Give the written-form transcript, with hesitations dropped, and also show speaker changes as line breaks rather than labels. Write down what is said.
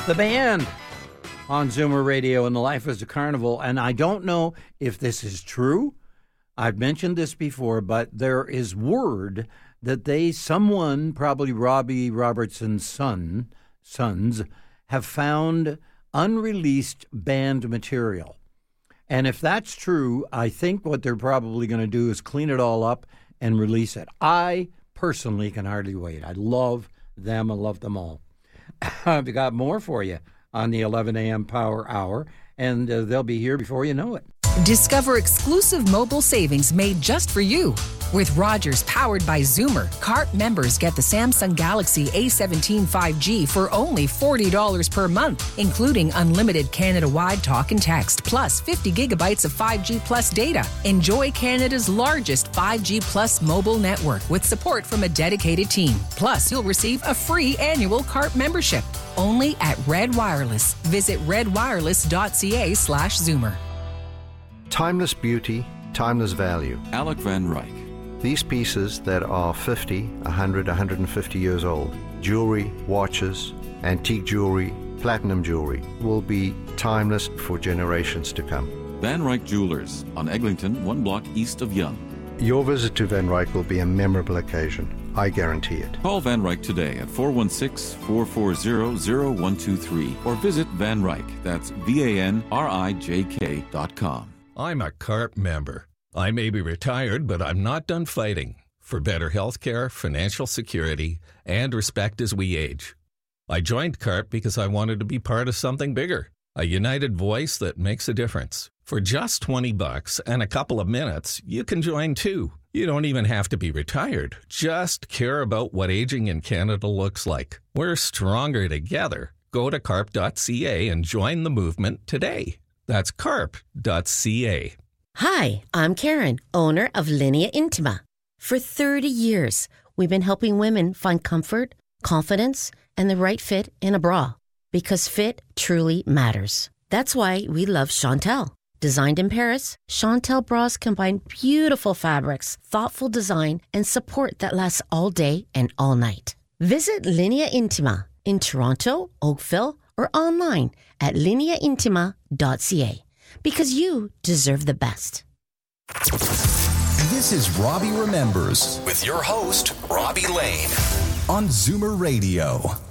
The band on Zoomer Radio and the Life is a Carnival. And I don't know if this is true. I've mentioned this before, but there is word that someone, probably Robbie Robertson's sons, have found unreleased band material. And if that's true, I think what they're probably going to do is clean it all up and release it. I personally can hardly wait. I love them. I love them all. I've got more for you on the 11 a.m. Power Hour, and they'll be here before you know it.
Discover exclusive mobile savings made just for you. With Rogers powered by Zoomer, CARP members get the Samsung Galaxy A17 5G for only $40 per month, including unlimited Canada-wide talk and text, plus 50 gigabytes of 5G plus data. Enjoy Canada's largest 5G plus mobile network with support from a dedicated team. Plus, you'll receive a free annual CARP membership. Only at Red Wireless. Visit redwireless.ca/Zoomer.
Timeless beauty, timeless value.
Alec Van Ryk.
These pieces that are 50, 100, 150 years old, jewelry, watches, antique jewelry, platinum jewelry, will be timeless for generations to come.
Van Ryk Jewelers on Eglinton, 1 block east of Yonge.
Your visit to Van Ryk will be a memorable occasion. I guarantee it.
Call Van Ryk today at 416-440-0123 or visit Van Ryk. That's VANRIJK.com.
I'm a CARP member. I may be retired, but I'm not done fighting for better health care, financial security, and respect as we age. I joined CARP because I wanted to be part of something bigger, a united voice that makes a difference. For just $20 and a couple of minutes, you can join too. You don't even have to be retired. Just care about what aging in Canada looks like. We're stronger together. Go to carp.ca and join the movement today. That's carp.ca.
Hi, I'm Karen, owner of Linea Intima. For 30 years, we've been helping women find comfort, confidence, and the right fit in a bra. Because fit truly matters. That's why we love Chantel. Designed in Paris, Chantel bras combine beautiful fabrics, thoughtful design, and support that lasts all day and all night. Visit Linea Intima in Toronto, Oakville, or online at lineaintima.ca. Because you deserve the best.
This is Robbie Remembers with your host, Robbie Lane, on Zoomer Radio.